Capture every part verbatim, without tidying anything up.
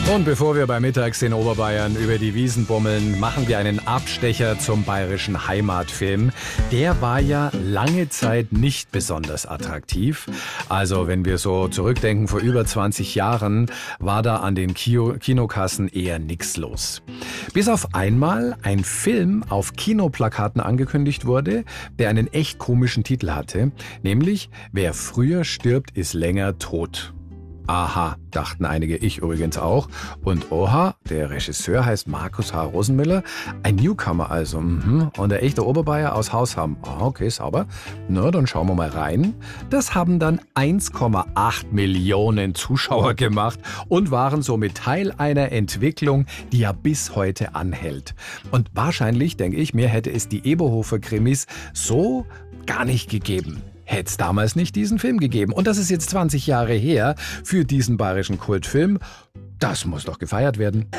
Und bevor wir bei Mittags in Oberbayern über die Wiesen bummeln, machen wir einen Abstecher zum bayerischen Heimatfilm. Der war ja lange Zeit nicht besonders attraktiv. Also wenn wir so zurückdenken, vor über zwanzig Jahren war da an den Kino- Kinokassen eher nichts los. Bis auf einmal ein Film auf Kinoplakaten angekündigt wurde, der einen echt komischen Titel hatte, nämlich Wer früher stirbt, ist länger tot. Aha, dachten einige, ich übrigens auch. Und oha, der Regisseur heißt Markus H. Rosenmüller, ein Newcomer also. Mhm. Und der echte Oberbayer aus Hausham. Ah, okay, sauber. Na, dann schauen wir mal rein. Das haben dann eins Komma acht Millionen Zuschauer gemacht und waren somit Teil einer Entwicklung, die ja bis heute anhält. Und wahrscheinlich, denke ich, mir hätte es die Eberhofer-Krimis so gar nicht gegeben. Hätte es damals nicht diesen Film gegeben. Und das ist jetzt zwanzig Jahre her für diesen bayerischen Kultfilm. Das muss doch gefeiert werden.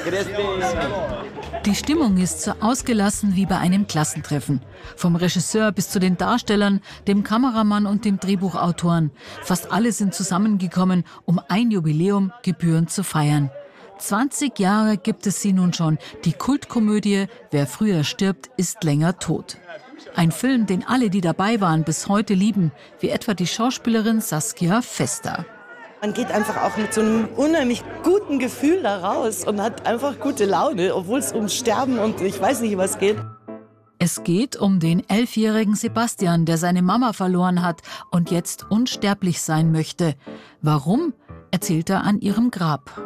Die Stimmung ist so ausgelassen wie bei einem Klassentreffen. Vom Regisseur bis zu den Darstellern, dem Kameramann und dem Drehbuchautoren. Fast alle sind zusammengekommen, um ein Jubiläum gebührend zu feiern. zwanzig Jahre gibt es sie nun schon. Die Kultkomödie Wer früher stirbt, ist länger tot. Ein Film, den alle, die dabei waren, bis heute lieben, wie etwa die Schauspielerin Saskia Vesta. Man geht einfach auch mit so einem unheimlich guten Gefühl da raus und hat einfach gute Laune, obwohl es ums Sterben und ich weiß nicht was geht. Es geht um den elfjährigen Sebastian, der seine Mama verloren hat und jetzt unsterblich sein möchte. Warum, erzählt er an ihrem Grab.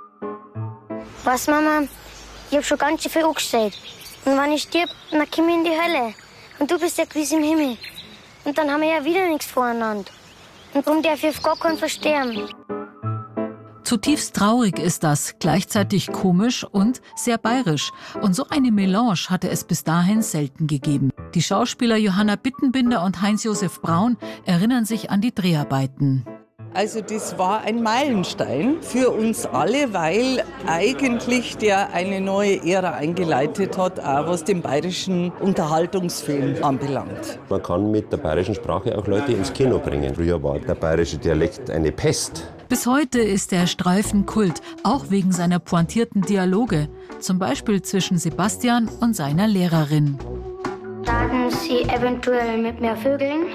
Was, Mama? Ich hab schon ganz schön viel angestellt. Und wenn ich stirb, dann komme ich in die Hölle. Und du bist ja gewiss im Himmel. Und dann haben wir ja wieder nichts voreinander. Und darum darf ich auf gar keinen versterben. Zutiefst traurig ist das, gleichzeitig komisch und sehr bayerisch. Und so eine Melange hatte es bis dahin selten gegeben. Die Schauspieler Johanna Bittenbinder und Heinz-Josef Braun erinnern sich an die Dreharbeiten. Also das war ein Meilenstein für uns alle, weil eigentlich der eine neue Ära eingeleitet hat, auch was den bayerischen Unterhaltungsfilm anbelangt. Man kann mit der bayerischen Sprache auch Leute ins Kino bringen. Früher war der bayerische Dialekt eine Pest. Bis heute ist der Streifen Kult, auch wegen seiner pointierten Dialoge. Zum Beispiel zwischen Sebastian und seiner Lehrerin. Sagen Sie eventuell mit mir vögeln?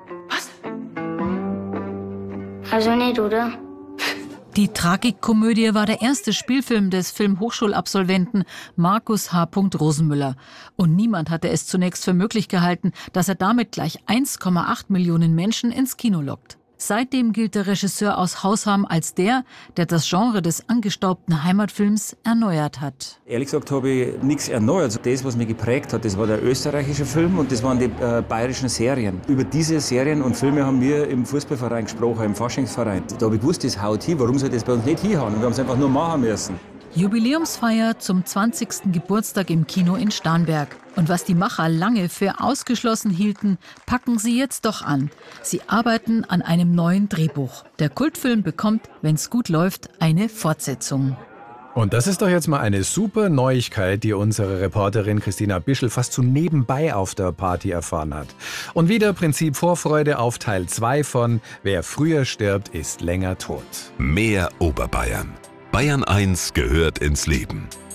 Also nicht, oder? Die Tragikkomödie war der erste Spielfilm des Filmhochschulabsolventen Markus H. Rosenmüller. Und niemand hatte es zunächst für möglich gehalten, dass er damit gleich eins Komma acht Millionen Menschen ins Kino lockt. Seitdem gilt der Regisseur aus Hausham als der, der das Genre des angestaubten Heimatfilms erneuert hat. Ehrlich gesagt habe ich nichts erneuert. Das, was mich geprägt hat, das war der österreichische Film und das waren die äh, bayerischen Serien. Über diese Serien und Filme haben wir im Fußballverein gesprochen, im Faschingsverein. Da habe ich gewusst, das haut hin. Warum soll das bei uns nicht hinhauen? Und wir haben es einfach nur machen müssen. Jubiläumsfeier zum zwanzigsten Geburtstag im Kino in Starnberg. Und was die Macher lange für ausgeschlossen hielten, packen sie jetzt doch an. Sie arbeiten an einem neuen Drehbuch. Der Kultfilm bekommt, wenn's gut läuft, eine Fortsetzung. Und das ist doch jetzt mal eine super Neuigkeit, die unsere Reporterin Christina Bischel fast so nebenbei auf der Party erfahren hat. Und wieder Prinzip Vorfreude auf Teil zwei von Wer früher stirbt, ist länger tot. Mehr Oberbayern. Bayern eins gehört ins Leben.